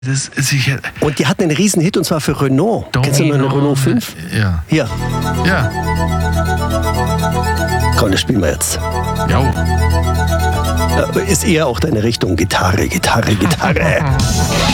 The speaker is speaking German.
Das ist sicher. Und die hatten einen riesen Hit und zwar für Renault. Kennst du noch eine Renault 5? Ja. Hier, Ja. komm, das spielen wir jetzt. Ja. Ist eher auch deine Richtung. Gitarre, Gitarre, Gitarre.